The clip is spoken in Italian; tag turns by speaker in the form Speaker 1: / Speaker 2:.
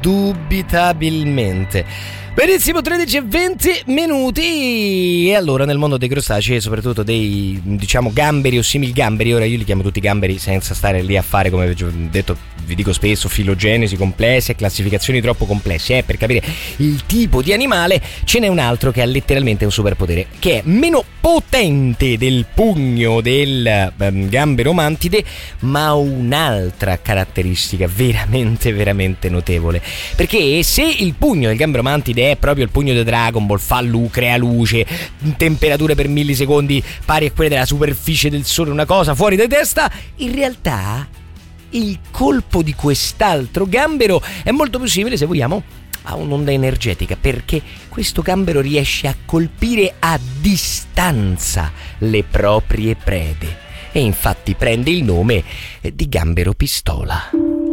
Speaker 1: indubitabilmente. Benissimo, 13:20 e allora nel mondo dei crostacei, soprattutto dei, diciamo, gamberi o similgamberi, ora io li chiamo tutti gamberi senza stare lì a fare, come vi ho detto, vi dico spesso, filogenesi complesse, classificazioni troppo complesse, per capire il tipo di animale. Ce n'è un altro che ha letteralmente un superpotere, che è meno potente del pugno del gambero mantide, ma un'altra caratteristica veramente veramente notevole, perché se il pugno del gambero mantide è proprio il pugno di Dragon Ball, crea luce, temperature per millisecondi pari a quelle della superficie del sole, una cosa fuori di testa, in realtà il colpo di quest'altro gambero è molto più simile, se vogliamo, a un'onda energetica, perché questo gambero riesce a colpire a distanza le proprie prede e infatti prende il nome di gambero pistola.